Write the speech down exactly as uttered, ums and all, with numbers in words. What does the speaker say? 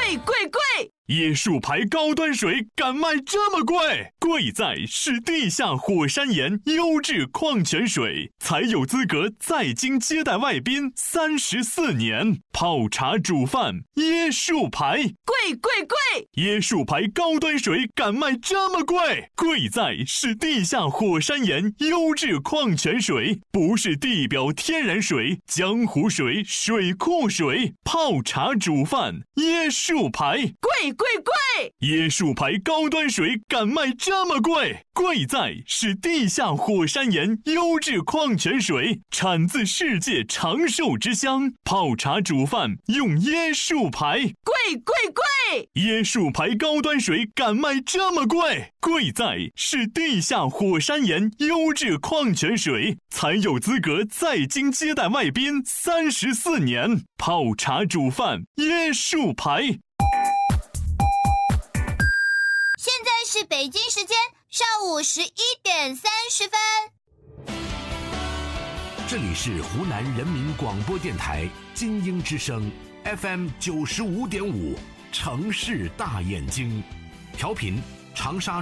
贵贵贵！ 椰树牌高端水敢卖这么贵？贵在是地下火山岩优质矿泉水，才有资格在京接待外宾三十四年。泡茶煮饭，椰树牌， 贵贵贵！ 椰树牌高端水敢卖这么贵？贵在是地下火山岩优质矿泉水，不是地表天然水、江湖水、水库水。泡茶煮饭，椰树牌， 贵贵贵！ 椰树牌高端水敢卖这么贵？贵在是地下火山岩优质矿泉水，产自世界长寿之乡。泡茶煮饭用椰树牌， 贵贵贵！ 椰树牌高端水敢卖这么贵？贵在是地下火山岩优质矿泉水，才有资格在京接待外宾三十四年。泡茶煮饭，椰树牌。 现在是北京时间上午十一点三十分。 这里是湖南人民广播电台金鹰之声 F M 九十五点五，城市大眼睛，调频长沙。